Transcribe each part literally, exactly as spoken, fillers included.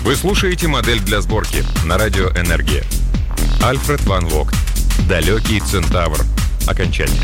Вы слушаете «Модель для сборки» на радио «Энергия». Альфред ван Вогт. Далекий Центавр. Окончание.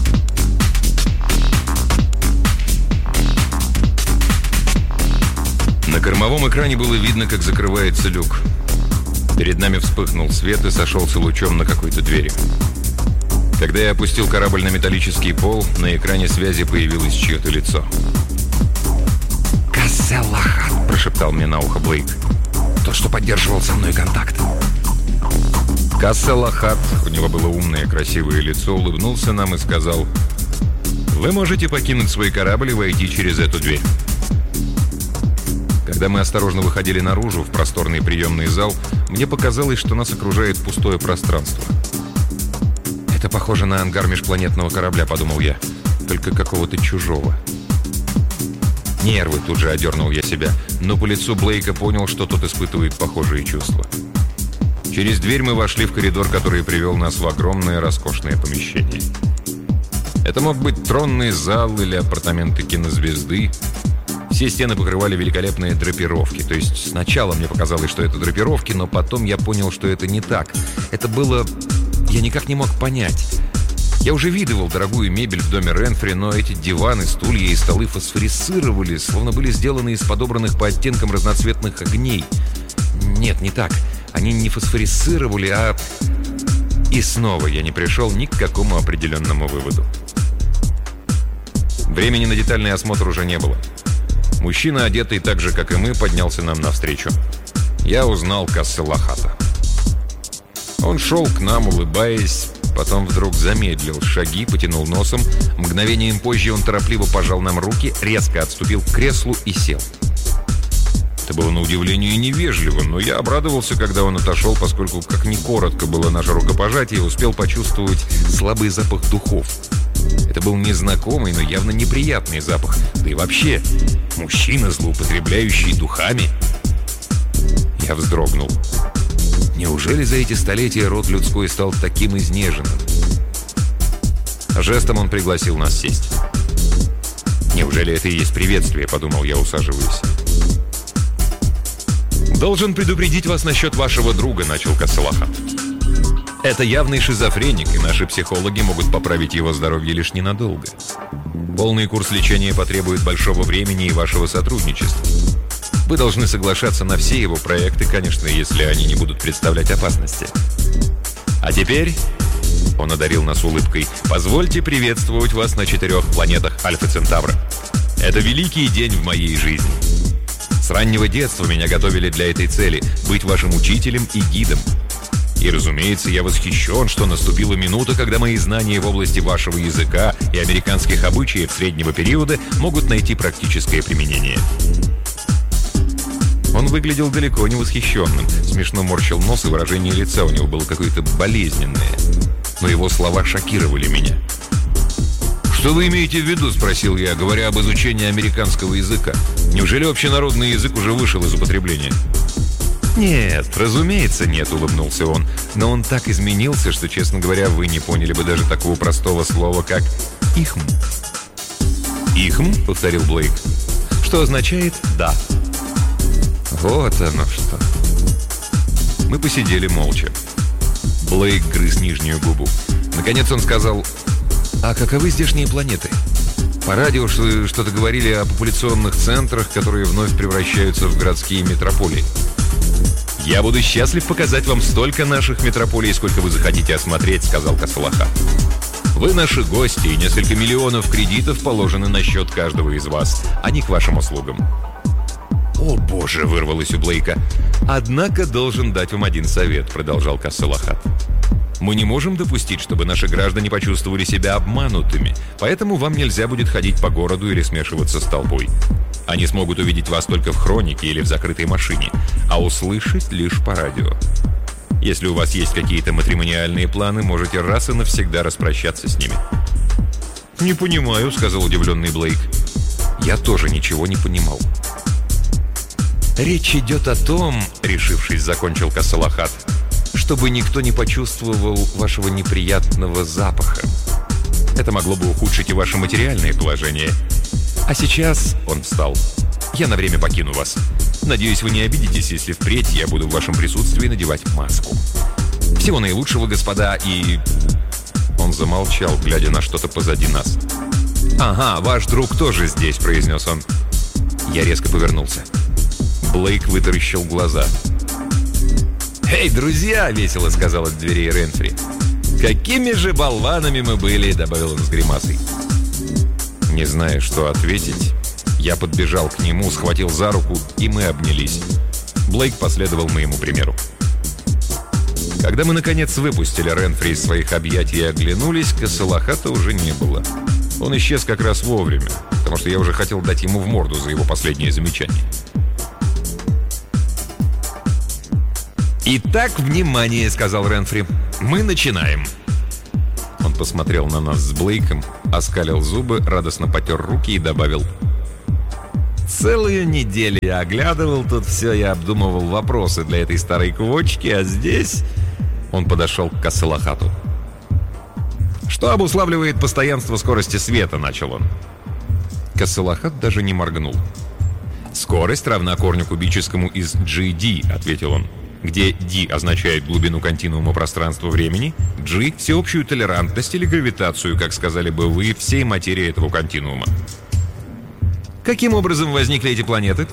На кормовом экране было видно, как закрывается люк. Перед нами вспыхнул свет и сошелся лучом на какой-то двери. Когда я опустил корабль на металлический пол, на экране связи появилось чье-то лицо. «Касселахат», — прошептал мне на ухо Блейк. «Тот, что поддерживал со мной контакт». Касселахат, у него было умное, красивое лицо, улыбнулся нам и сказал: «Вы можете покинуть свой корабль и войти через эту дверь». Когда мы осторожно выходили наружу, в просторный приемный зал, мне показалось, что нас окружает пустое пространство. «Это похоже на ангар межпланетного корабля», — подумал я, — «только какого-то чужого». «Нервы», — тут же одернул я себя, но по лицу Блейка понял, что тот испытывает похожие чувства. Через дверь мы вошли в коридор, который привел нас в огромное роскошное помещение. Это мог быть тронный зал или апартаменты кинозвезды. Все стены покрывали великолепные драпировки. То есть сначала мне показалось, что это драпировки, но потом я понял, что это не так. Это было... Я никак не мог понять. Я уже видывал дорогую мебель в доме Ренфри, но эти диваны, стулья и столы фосфорисцировали, словно были сделаны из подобранных по оттенкам разноцветных огней. Нет, не так. Они не фосфорисцировали, а... И снова я не пришел ни к какому определенному выводу. Времени на детальный осмотр уже не было. Мужчина, одетый так же, как и мы, поднялся нам навстречу. Я узнал Касселахата. Он шел к нам, улыбаясь, потом вдруг замедлил шаги, потянул носом. Мгновением позже он торопливо пожал нам руки, резко отступил к креслу и сел. Это было на удивление невежливо, но я обрадовался, когда он отошел, поскольку, как ни коротко было наше рукопожатие, успел почувствовать слабый запах духов. Это был незнакомый, но явно неприятный запах. Да и вообще, мужчина, злоупотребляющий духами. Я вздрогнул. Неужели за эти столетия род людской стал таким изнеженным? Жестом он пригласил нас сесть. «Неужели это и есть приветствие?» — подумал я, усаживаясь. «Должен предупредить вас насчет вашего друга», — начал Касселахат. «Это явный шизофреник, и наши психологи могут поправить его здоровье лишь ненадолго. Полный курс лечения потребует большого времени и вашего сотрудничества. Вы должны соглашаться на все его проекты, конечно, если они не будут представлять опасности. А теперь...» — он одарил нас улыбкой — «позвольте приветствовать вас на четырех планетах Альфа Центавра. Это великий день в моей жизни. С раннего детства меня готовили для этой цели — быть вашим учителем и гидом. И, разумеется, я восхищен, что наступила минута, когда мои знания в области вашего языка и американских обычаев среднего периода могут найти практическое применение». Он выглядел далеко не восхищенным, смешно морщил нос, и выражение лица у него было какое-то болезненное. Но его слова шокировали меня. «Что вы имеете в виду?» — спросил я, говоря об изучении американского языка. «Неужели общенародный язык уже вышел из употребления?» «Нет, разумеется, нет», — улыбнулся он. «Но он так изменился, что, честно говоря, вы не поняли бы даже такого простого слова, как «ихм». «Ихм?» — повторил Блейк. «Что означает «да». Вот оно что». Мы посидели молча. Блейк грыз нижнюю губу. Наконец он сказал: «А каковы здешние планеты? По радио что-то говорили о популяционных центрах, которые вновь превращаются в городские метрополии». «Я буду счастлив показать вам столько наших метрополий, сколько вы захотите осмотреть», — сказал Касселахат. «Вы наши гости, и несколько миллионов кредитов положены на счет каждого из вас. Они к вашим услугам». «О, боже!» — вырвалось у Блейка. «Однако должен дать вам один совет», — продолжал Касселахат. «Мы не можем допустить, чтобы наши граждане почувствовали себя обманутыми, поэтому вам нельзя будет ходить по городу или смешиваться с толпой. Они смогут увидеть вас только в хронике или в закрытой машине, а услышать лишь по радио. Если у вас есть какие-то матримониальные планы, можете раз и навсегда распрощаться с ними». «Не понимаю», — сказал удивленный Блейк. Я тоже ничего не понимал. «Речь идет о том, — решившись, закончил Касселахат, — чтобы никто не почувствовал вашего неприятного запаха. Это могло бы ухудшить и ваше материальное положение. А сейчас...» — он встал. «Я на время покину вас. Надеюсь, вы не обидитесь, если впредь я буду в вашем присутствии надевать маску. Всего наилучшего, господа, и...» Он замолчал, глядя на что-то позади нас. «Ага, ваш друг тоже здесь», — произнес он. Я резко повернулся. Блейк вытаращил глаза. «Эй, друзья!» — весело сказал от дверей Ренфри. «Какими же болванами мы были!» — добавил он с гримасой. Не зная, что ответить, я подбежал к нему, схватил за руку, и мы обнялись. Блейк последовал моему примеру. Когда мы, наконец, выпустили Ренфри из своих объятий и оглянулись, Касселахата уже не было. Он исчез как раз вовремя, потому что я уже хотел дать ему в морду за его последнее замечание. «Итак, внимание!» — сказал Ренфри. «Мы начинаем!» Он посмотрел на нас с Блейком, оскалил зубы, радостно потер руки и добавил: «Целую неделю я оглядывал тут все и обдумывал вопросы для этой старой квочки, а здесь...» Он подошел к Касселахату. «Что обуславливает постоянство скорости света?» — начал он. Касселахат даже не моргнул. «Скорость равна корню кубическому из джи ди», — ответил он, где D означает глубину континуума пространства-времени, G — всеобщую толерантность или гравитацию, как сказали бы вы, всей материи этого континуума. Каким образом возникли эти планеты?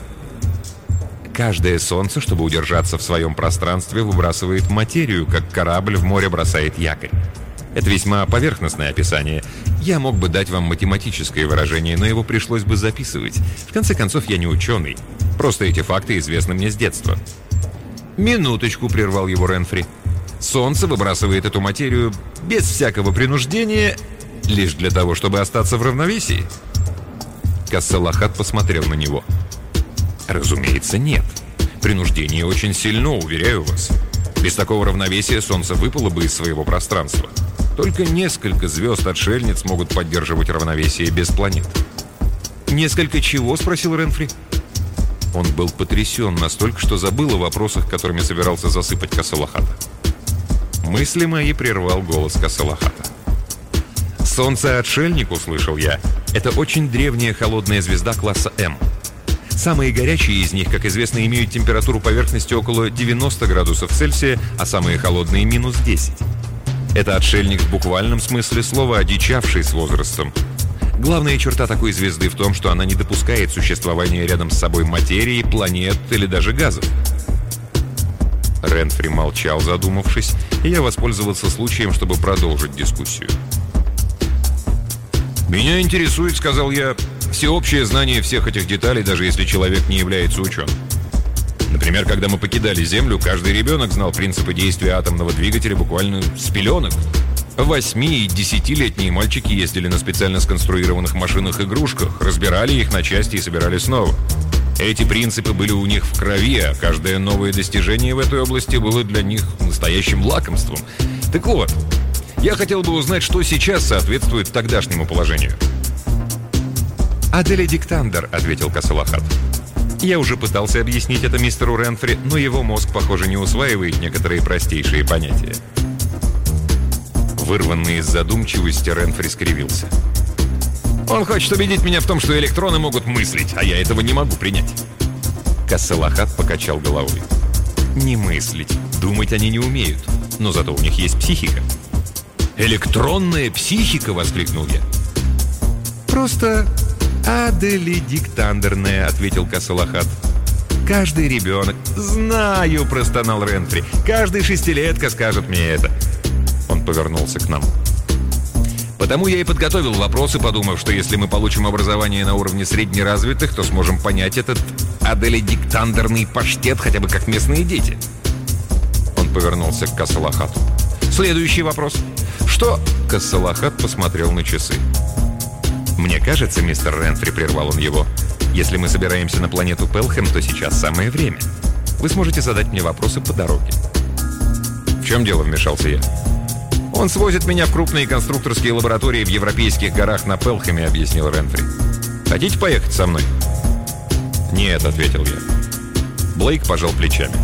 Каждое Солнце, чтобы удержаться в своем пространстве, выбрасывает материю, как корабль в море бросает якорь. Это весьма поверхностное описание. Я мог бы дать вам математическое выражение, но его пришлось бы записывать. В конце концов, я не ученый. Просто эти факты известны мне с детства. «Минуточку», — прервал его Ренфри. «Солнце выбрасывает эту материю без всякого принуждения, лишь для того, чтобы остаться в равновесии?» Касселахат посмотрел на него. «Разумеется, нет. Принуждение очень сильно, уверяю вас. Без такого равновесия Солнце выпало бы из своего пространства. Только несколько звезд-отшельниц могут поддерживать равновесие без планет». «Несколько чего?» — спросил Ренфри. Он был потрясен настолько, что забыл о вопросах, которыми собирался засыпать Касселахата. Мысли мои прервал голос Касселахата. «Солнце-отшельник», — услышал я, — «это очень древняя холодная звезда класса М. Самые горячие из них, как известно, имеют температуру поверхности около девяноста градусов Цельсия, а самые холодные — минус десять. Это отшельник в буквальном смысле слова, одичавший с возрастом. Главная черта такой звезды в том, что она не допускает существования рядом с собой материи, планет или даже газов». Ренфри молчал, задумавшись, и я воспользовался случаем, чтобы продолжить дискуссию. «Меня интересует, — сказал я, — всеобщее знание всех этих деталей, даже если человек не является ученым. Например, когда мы покидали Землю, каждый ребенок знал принципы действия атомного двигателя буквально с пеленок. Восьми- и десятилетние мальчики ездили на специально сконструированных машинах-игрушках, разбирали их на части и собирали снова. Эти принципы были у них в крови, а каждое новое достижение в этой области было для них настоящим лакомством. Так вот, я хотел бы узнать, что сейчас соответствует тогдашнему положению». «Аделедиктандр», — ответил Касселахат. «Я уже пытался объяснить это мистеру Ренфри, но его мозг, похоже, не усваивает некоторые простейшие понятия». Вырванный из задумчивости, Ренфри скривился. «Он хочет убедить меня в том, что электроны могут мыслить, а я этого не могу принять». Касселахат покачал головой. «Не мыслить. Думать они не умеют. Но зато у них есть психика». «Электронная психика!» — воскликнул я. «Просто аделедиктандерная», — ответил Касселахат. «Каждый ребенок...» «Знаю!» — простонал Ренфри. «Каждый шестилетка скажет мне это». Он повернулся к нам. «Потому я и подготовил вопросы, подумав, что если мы получим образование на уровне среднеразвитых, то сможем понять этот аделедиктандерный паштет хотя бы как местные дети». Он повернулся к Касселахату. «Следующий вопрос. Что?» Касселахат посмотрел на часы. «Мне кажется, мистер Ренфри», — прервал он его, — «если мы собираемся на планету Пелхэм, то сейчас самое время. Вы сможете задать мне вопросы по дороге». «В чем дело?» — вмешался я. «Он свозит меня в крупные конструкторские лаборатории в европейских горах на Пелхэме», — объяснил Ренфри. «Хотите поехать со мной?» «Нет», — ответил я. Блейк пожал плечами.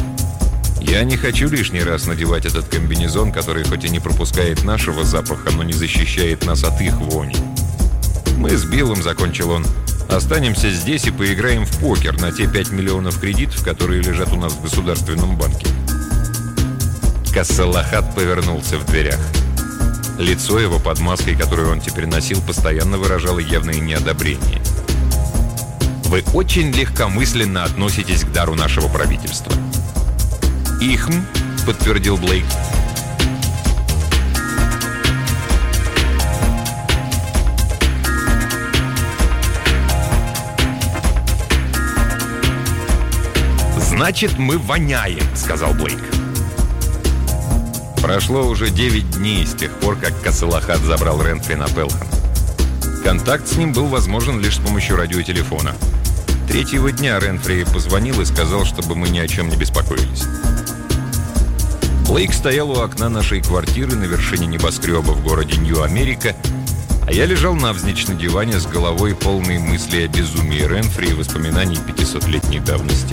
«Я не хочу лишний раз надевать этот комбинезон, который хоть и не пропускает нашего запаха, но не защищает нас от их вони. Мы с Биллом, — закончил он, Останемся здесь и поиграем в покер на те пять миллионов кредитов, которые лежат у нас в государственном банке». Кассалахат повернулся в дверях. Лицо его под маской, которую он теперь носил, постоянно выражало явное неодобрение. «Вы очень легкомысленно относитесь к дару нашего правительства». «Ихм», — подтвердил Блейк. «Значит, мы воняем», — сказал Блейк. Прошло уже девять дней с тех пор, как Кассалахат забрал Ренфри на Пелхэм. Контакт с ним был возможен лишь с помощью радиотелефона. Третьего дня Ренфри позвонил и сказал, чтобы мы ни о чем не беспокоились. Блейк стоял у окна нашей квартиры на вершине небоскреба в городе Нью-Америка, а я лежал навзничь на диване с головой полной мысли о безумии Ренфри и воспоминаний пятисотлетней давности.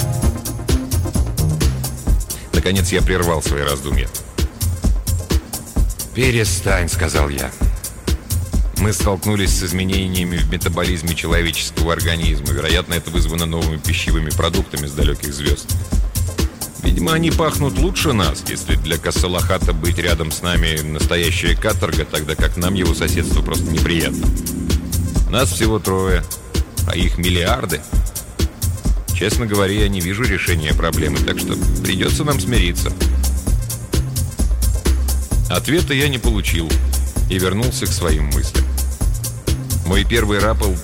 Наконец я прервал свои раздумья. «Перестань», — сказал я. Мы столкнулись с изменениями в метаболизме человеческого организма. Вероятно, это вызвано новыми пищевыми продуктами с далеких звезд. Видимо, они пахнут лучше нас, если для Кассалахата быть рядом с нами настоящая каторга, тогда как нам его соседство просто неприятно. Нас всего трое, а их миллиарды. Честно говоря, я не вижу решения проблемы, так что придется нам смириться. Ответа я не получил и вернулся к своим мыслям. Мой первый рапорт...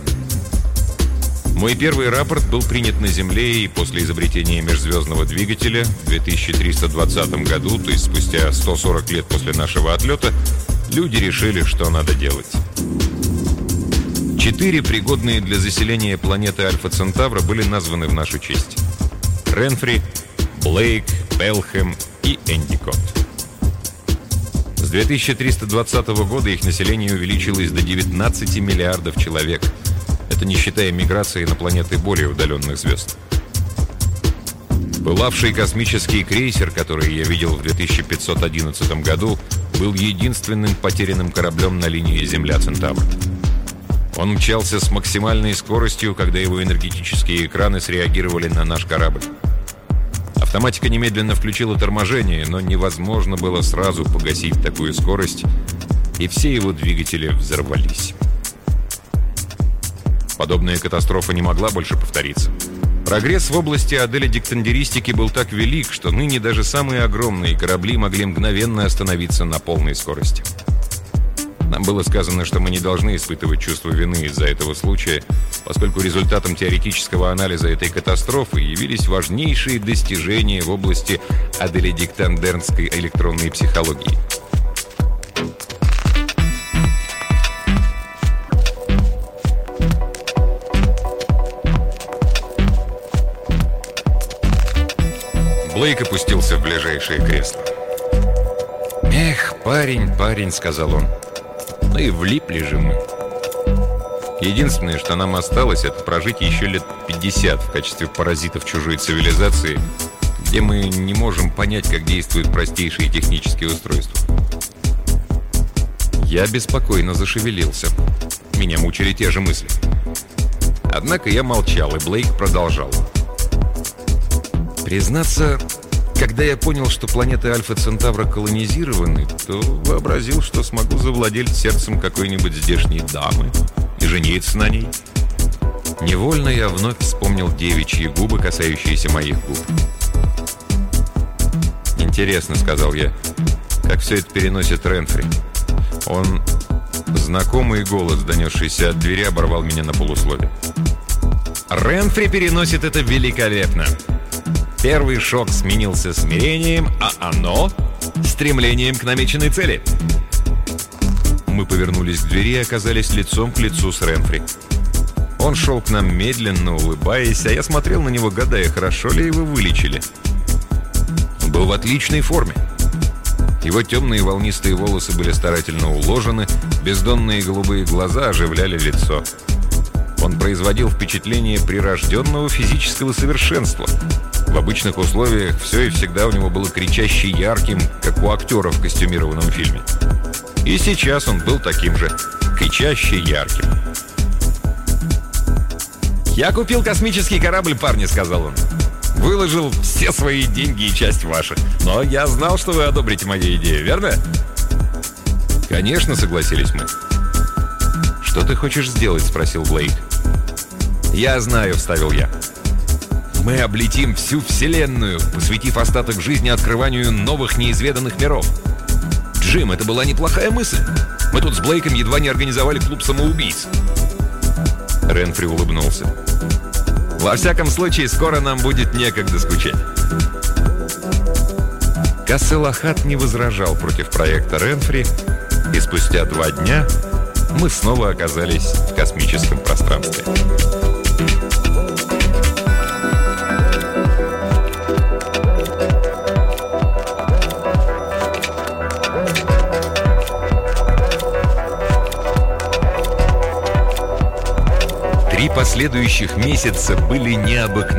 Мой первый рапорт был принят на Земле, и после изобретения межзвездного двигателя в две тысячи триста двадцатом году, то есть спустя сто сорок лет после нашего отлета, люди решили, что надо делать. Четыре пригодные для заселения планеты Альфа Центавра были названы в нашу честь: Ренфри, Блейк, Пелхэм и Эндикот. С две тысячи триста двадцатого года их население увеличилось до девятнадцати миллиардов человек. Это не считая миграции на планеты более удаленных звезд. Пылавший космический крейсер, который я видел в две тысячи пятьсот одиннадцатом году, был единственным потерянным кораблем на линии Земля-Центавр. Он мчался с максимальной скоростью, когда его энергетические экраны среагировали на наш корабль. Автоматика немедленно включила торможение, но невозможно было сразу погасить такую скорость, и все его двигатели взорвались. Подобная катастрофа не могла больше повториться. Прогресс в области аделедиктандеристики был так велик, что ныне даже самые огромные корабли могли мгновенно остановиться на полной скорости. Нам было сказано, что мы не должны испытывать чувство вины из-за этого случая, поскольку результатом теоретического анализа этой катастрофы явились важнейшие достижения в области аделедиктандернской электронной психологии. Блейк опустился в ближайшее кресло. «Эх, парень, парень», — сказал он. «Ну и влипли же мы. Единственное, что нам осталось, это прожить еще лет пятьдесят в качестве паразитов чужой цивилизации, где мы не можем понять, как действуют простейшие технические устройства». Я беспокойно зашевелился. Меня мучили те же мысли. Однако я молчал, и Блейк продолжал. Признаться, когда я понял, что планеты Альфа Центавра колонизированы, то вообразил, что смогу завладеть сердцем какой-нибудь здешней дамы и жениться на ней. Невольно я вновь вспомнил девичьи губы, касающиеся моих губ. «Интересно», — сказал я, — «как все это переносит Ренфри?» Он... Знакомый голос, донесшийся от двери, оборвал меня на полуслове. «Ренфри переносит это великолепно. Первый шок сменился смирением, а оно — стремлением к намеченной цели». Мы повернулись к двери и оказались лицом к лицу с Ренфри. Он шел к нам медленно, улыбаясь, а я смотрел на него, гадая, хорошо ли его вылечили. Он был в отличной форме. Его темные волнистые волосы были старательно уложены, бездонные голубые глаза оживляли лицо. Он производил впечатление прирожденного физического совершенства. В обычных условиях все и всегда у него было кричаще ярким, как у актера в костюмированном фильме. И сейчас он был таким же, кричаще ярким. «Я купил космический корабль, парни», — сказал он. «Выложил все свои деньги и часть ваша. Но я знал, что вы одобрите мою идею, верно?» «Конечно», — согласились мы. «Что ты хочешь сделать?» — спросил Блейк. «Я знаю», — вставил я. «Мы облетим всю Вселенную, посвятив остаток жизни открыванию новых неизведанных миров». «Джим, это была неплохая мысль. Мы тут с Блейком едва не организовали клуб самоубийц». Ренфри улыбнулся. «Во всяком случае, скоро нам будет некогда скучать». Касселахат не возражал против проекта Ренфри, и спустя два дня мы снова оказались в космическом пространстве. Три последующих месяца были необыкновенными.